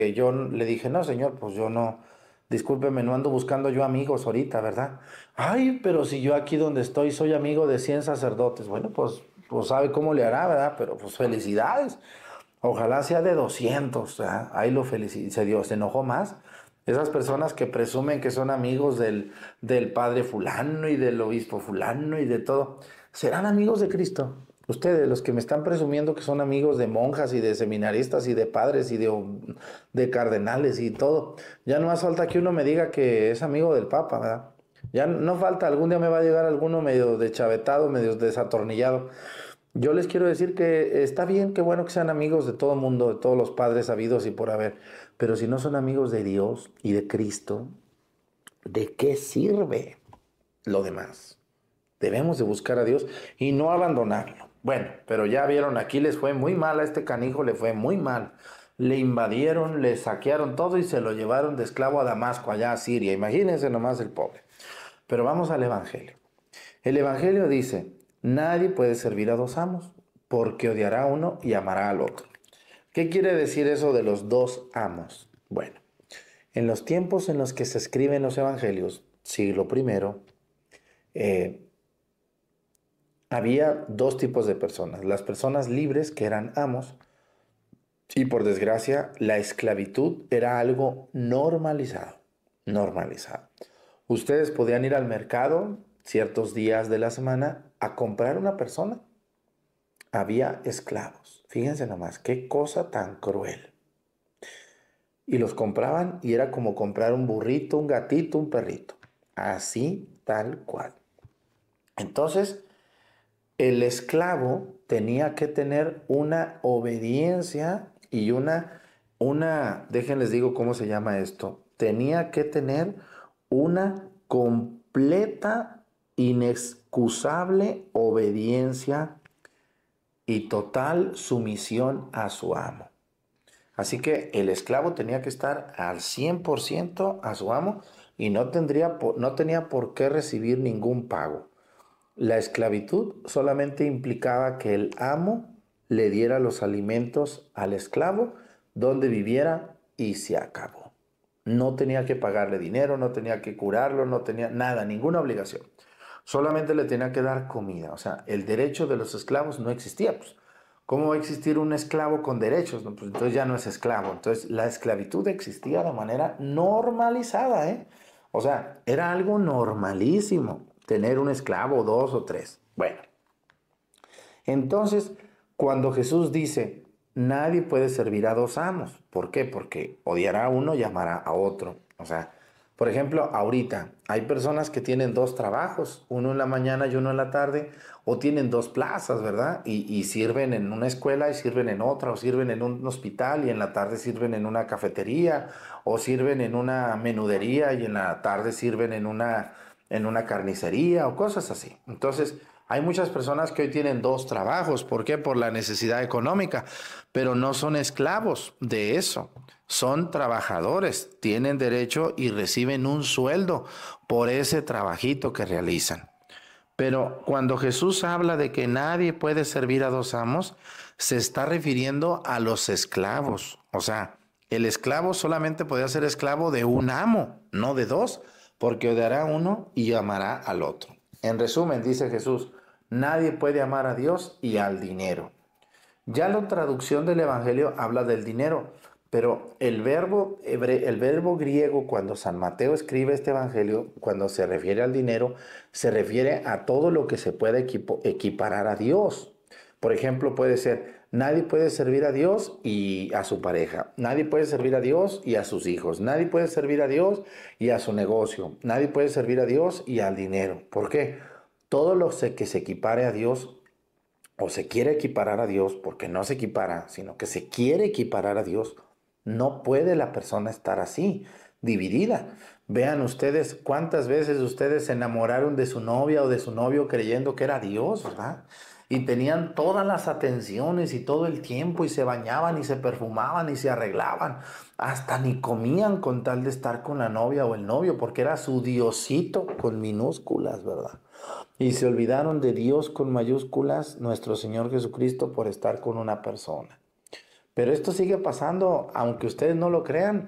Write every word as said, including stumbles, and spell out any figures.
que yo le dije, no, señor, pues yo no, discúlpeme, no ando buscando yo amigos ahorita, ¿verdad? Ay, pero si yo aquí donde estoy soy amigo de cien sacerdotes. Bueno, pues, pues sabe cómo le hará, ¿verdad? Pero pues felicidades. Ojalá sea de doscientos, ¿verdad? Ahí lo felicité, se dio, se enojó más. Esas personas que presumen que son amigos del, del padre fulano y del obispo fulano y de todo, ¿serán amigos de Cristo? Ustedes, los que me están presumiendo que son amigos de monjas y de seminaristas y de padres y de, de cardenales y todo, ya no más falta que uno me diga que es amigo del Papa, ¿verdad? Ya no falta, algún día me va a llegar alguno medio deschavetado, medio desatornillado. Yo les quiero decir que está bien, qué bueno que sean amigos de todo el mundo, de todos los padres habidos y por haber, pero si no son amigos de Dios y de Cristo, ¿de qué sirve lo demás? Debemos de buscar a Dios y no abandonarlo. Bueno, pero ya vieron, aquí les fue muy mal, a este canijo le fue muy mal. Le invadieron, le saquearon todo y se lo llevaron de esclavo a Damasco, allá a Siria. Imagínense nomás el pobre. Pero vamos al Evangelio. El Evangelio dice, nadie puede servir a dos amos, porque odiará a uno y amará al otro. ¿Qué quiere decir eso de los dos amos? Bueno, en los tiempos en los que se escriben los Evangelios, siglo primero, eh, había dos tipos de personas. Las personas libres, que eran amos, y por desgracia, la esclavitud era algo normalizado. Normalizado. Ustedes podían ir al mercado ciertos días de la semana a comprar una persona. Había esclavos. Fíjense nomás, qué cosa tan cruel. Y los compraban y era como comprar un burrito, un gatito, un perrito. Así, tal cual. Entonces, el esclavo tenía que tener una obediencia y una, una, déjenles digo cómo se llama esto, tenía que tener una completa, inexcusable obediencia y total sumisión a su amo. Así que el esclavo tenía que estar al cien por ciento a su amo y no, tendría, no tenía por qué recibir ningún pago. La esclavitud solamente implicaba que el amo le diera los alimentos al esclavo donde viviera y se acabó. No tenía que pagarle dinero, no tenía que curarlo, no tenía nada, ninguna obligación. Solamente le tenía que dar comida. O sea, el derecho de los esclavos no existía. Pues, ¿cómo va a existir un esclavo con derechos? No, pues entonces ya no es esclavo. Entonces la esclavitud existía de manera normalizada, ¿eh? O sea, era algo normalísimo tener un esclavo, dos o tres. Bueno, entonces cuando Jesús dice, nadie puede servir a dos amos. ¿Por qué? Porque odiará a uno y amará a otro. O sea, por ejemplo, ahorita hay personas que tienen dos trabajos, uno en la mañana y uno en la tarde, o tienen dos plazas, ¿verdad? Y, y sirven en una escuela y sirven en otra, o sirven en un hospital y en la tarde sirven en una cafetería, o sirven en una menudería y en la tarde sirven en una, en una carnicería, o cosas así. Entonces, hay muchas personas que hoy tienen dos trabajos. ¿Por qué? Por la necesidad económica, pero no son esclavos de eso. Son trabajadores, tienen derecho y reciben un sueldo por ese trabajito que realizan. Pero cuando Jesús habla de que nadie puede servir a dos amos, se está refiriendo a los esclavos. O sea, el esclavo solamente podía ser esclavo de un amo, no de dos, porque odiará a uno y amará al otro. En resumen, dice Jesús, nadie puede amar a Dios y al dinero. Ya la traducción del Evangelio habla del dinero, pero el verbo, hebre, el verbo griego cuando San Mateo escribe este Evangelio, cuando se refiere al dinero, se refiere a todo lo que se puede equipo, equiparar a Dios. Por ejemplo, puede ser, nadie puede servir a Dios y a su pareja, nadie puede servir a Dios y a sus hijos, nadie puede servir a Dios y a su negocio, nadie puede servir a Dios y al dinero. ¿Por qué? Todo lo que se equipare a Dios o se quiere equiparar a Dios, porque no se equipara, sino que se quiere equiparar a Dios, no puede la persona estar así, dividida. Vean ustedes cuántas veces ustedes se enamoraron de su novia o de su novio creyendo que era Dios, ¿verdad? Y tenían todas las atenciones y todo el tiempo y se bañaban y se perfumaban y se arreglaban. Hasta ni comían con tal de estar con la novia o el novio, porque era su diosito con minúsculas, ¿verdad? Y se olvidaron de Dios con mayúsculas, nuestro Señor Jesucristo, por estar con una persona. Pero esto sigue pasando, aunque ustedes no lo crean.